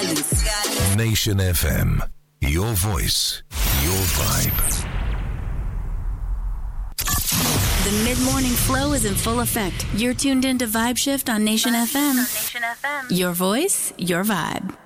Nation FM. Your voice, your vibe. The mid-morning flow is in full effect. You're tuned into Vibe Shift on Nation FM. Your voice, your vibe.